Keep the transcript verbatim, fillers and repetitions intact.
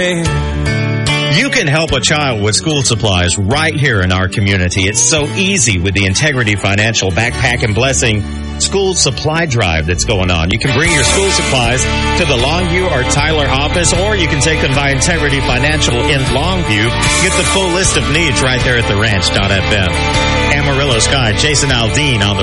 way. You can help a child with school supplies right here in our community. It's so easy with the Integrity Financial Backpack and Blessing School Supply Drive that's going on. You can bring your school supplies to the Longview or Tyler office, or you can take them by Integrity Financial in Longview. Get the full list of needs right there at the ranch dot f m. Amarillo Sky, Jason Aldean on the